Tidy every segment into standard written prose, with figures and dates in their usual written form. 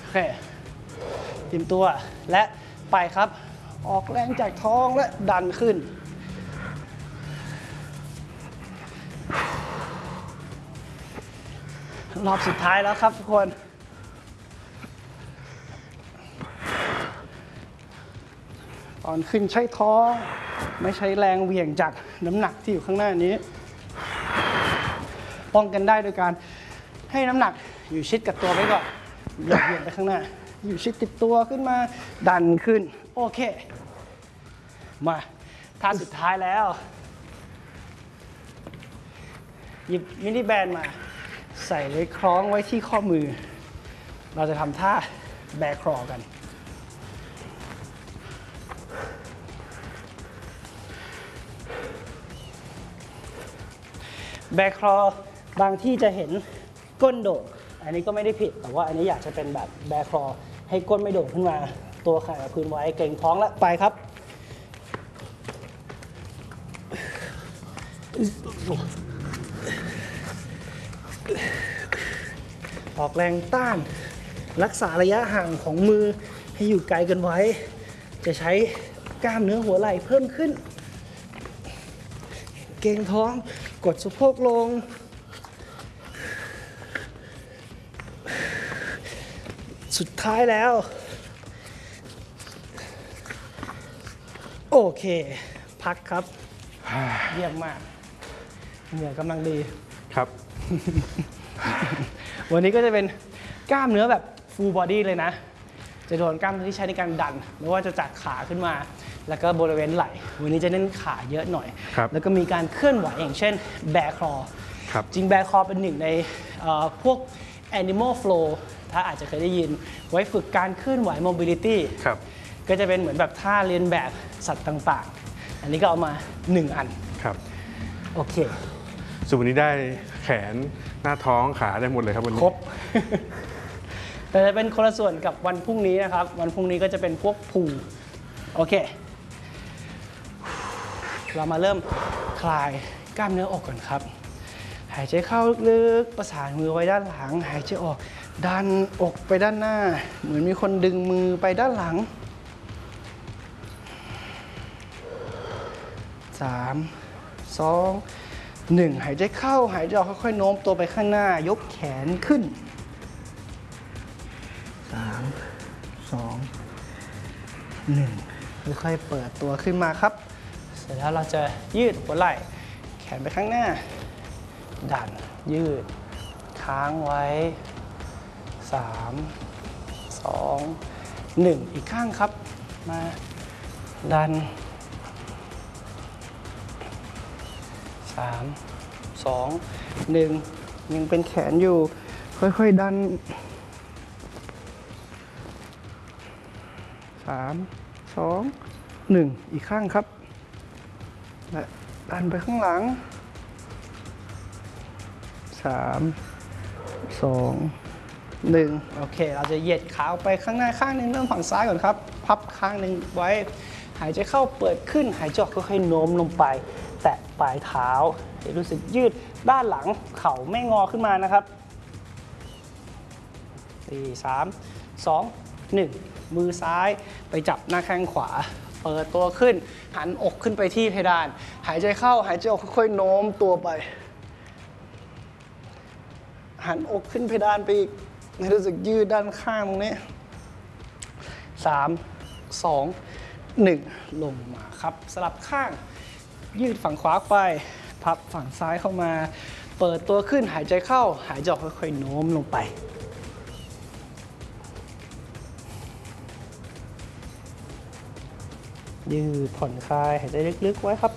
เคเตรียมตัวและไปครับออกแรงจากท้องและดันขึ้นรอบสุดท้ายแล้วครับทุกคนตอนขึ้นใช้ท้องไม่ใช้แรงเหวี่ยงจากน้ำหนักที่อยู่ข้างหน้านี้ป้องกันได้โดยการให้น้ำหนักอยู่ชิดกับตัวไว้ก่อนอย่าเหวี่ยงไปข้างหน้าอยู่ชิดติดตัวขึ้นมาดันขึ้นโอเคมาท่าสุดท้ายแล้วหยิบมินิแบนมาใส่ไว้คล้องไว้ที่ข้อมือเราจะทำท่าแบคลอกันแบคลอบางที่จะเห็นก้นโด่งอันนี้ก็ไม่ได้ผิดแต่ว่าอันนี้อยากจะเป็นแบบแบคลอให้ก้นไม่โด่งขึ้นมาตัวแข็งกับพื้นไว้เกร็งท้องแล้วไปครับออกแรงต้านรักษาระยะห่างของมือให้อยู่ไกลกันไว้จะใช้กล้ามเนื้อหัวไหล่เพิ่มขึ้นเกร็งท้องกดสะโพกลงสุดท้ายแล้วโอเคพักครับเยี่ยมมากเหนื่อยกำลังดีครับวันนี้ก็จะเป็นกล้ามเนื้อแบบ full body เลยนะจะโดนกล้ามเนื้อที่ใช้ในการดันไม่ว่าจะจากขาขึ้นมาแล้วก็บริเวณไหล่วันนี้จะเน้นขาเยอะหน่อยแล้วก็มีการเคลื่อนไหวอย่างเช่นแบคลอจริงแบคลอเป็นหนึ่งในพวก animal flow ถ้าอาจจะเคยได้ยินไว้ฝึกการเคลื่อนไหว mobility ก็จะเป็นเหมือนแบบท่าเรียนแบบสัตว์ต่างๆอันนี้ก็เอามา1อันครับโอเคส่วนวันนี้ได้แขนหน้าท้องขาได้หมดเลยครับวันนี้ครบ แต่จะเป็นคนละส่วนกับวันพรุ่งนี้นะครับวันพรุ่งนี้ก็จะเป็นพวกพุงโอเคเรามาเริ่มคลายกล้ามเนื้ออกก่อนครับหายใจเข้าลึกๆประสานมือไว้ด้านหลังหายใจออกดันอกไปด้านหน้าเหมือนมีคนดึงมือไปด้านหลัง3 2 1หายใจเข้าหายใจออกค่อยๆโน้มตัวไปข้างหน้ายกแขนขึ้น3 2 1ค่อยๆเปิดตัวขึ้นมาครับเสร็จแล้วเราจะยืดหัวไหล่แขนไปข้างหน้าดันยืดค้างไว้3 2 1อีกข้างครับมาดัน3 2 1ยังเป็นแขนอยู่ค่อยๆดัน3 2 1อีกข้างครับและดันไปข้างหลัง3 2 1โอเคเราจะเหยียดขาออกไปข้างหน้าข้างนึงเริ่มฝั่งซ้ายก่อนครับพับข้างนึงไว้หายใจเข้าเปิดขึ้นหายใจออกค่อยๆโน้มลงไปแตะปลายเท้าให้รู้สึกยืดด้านหลังเข่าไม่งอขึ้นมานะครับ4 3 2 1มือซ้ายไปจับหน้าแข้งขวาเปิดตัวขึ้นหันอกขึ้นไปที่เพดานหายใจเข้าหายใจออกค่อยๆโน้มตัวไปหันอกขึ้นเพดานไปอีกให้รู้สึกยืดด้านข้างตรงนี้3 2 1ลงมาครับสลับข้างยืดฝั่งขวาไปพับฝั่งซ้ายเข้ามาเปิดตัวขึ้นหายใจเข้าหายใจออกค่อยๆโน้มลงไปยืดผ่อนคลายหายใจลึกๆไว้ครับ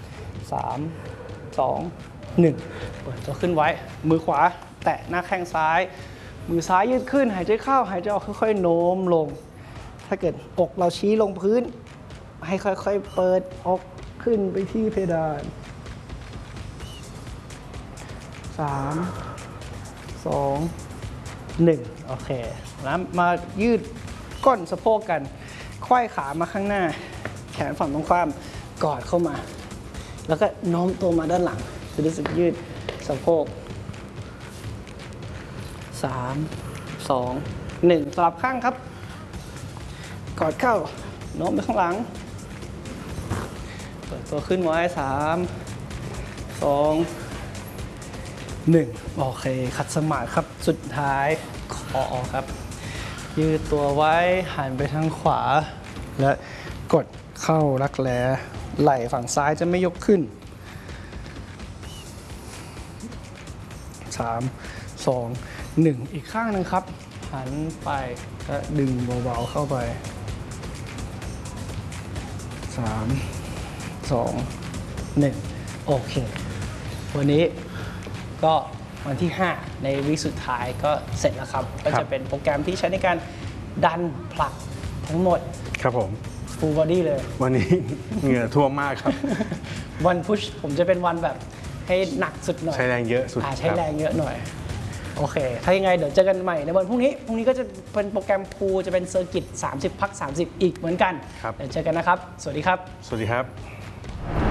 3 2 1เปิดตัวขึ้นไว้มือขวาแตะหน้าแข้งซ้ายมือซ้ายยืดขึ้นหายใจเข้าหายใจออกค่อยๆโน้มลงถ้าเกิดอกเราชี้ลงพื้นให้ค่อยๆเปิดอกขึ้นไปที่เพดาน3 2 1โอเคแล้วมายืดก้นสะโพกกันไขว้ขามาข้างหน้าแขนฝั่งตรงข้ามกอดเข้ามาแล้วก็โน้มตัวมาด้านหลังจะรู้สึกยืดสะโพก3 2 1 สลับข้างครับ กอดเข้าโน้มไปข้างหลังเปิดตัวขึ้นไว้3 2 1โอเคขัดสมาธิครับสุดท้ายคอครับยืดตัวไว้หันไปทางขวาและกดเข้ารักแร้ไหล่ฝั่งซ้ายจะไม่ยกขึ้น3 2 1อีกข้างหนึ่งครับหันไปและดึงเบาๆเข้าไป3 2 1โอเควันนี้ก็วันที่ 5 ในวีคสุดท้ายก็เสร็จแล้วครับก็จะเป็นโปรแกรมที่ใช้ในการดันผลักทั้งหมดครับผม full body เลยวันนี้ เหงื่อท่วมมากครับวันพุชผมจะเป็นวันแบบให้หนักสุดหน่อยใช้แรงเยอะสุดใช้แรงเยอะหน่อยโอเคถ้ายังไงเดี๋ยวเจอกันใหม่ในวันพรุ่งนี้ก็จะเป็นโปรแกรมพูลจะเป็นเซอร์กิต30 พัก 30 อีกเหมือนกันเดี๋ยวเจอกันนะครับสวัสดีครับสวัสดีครับ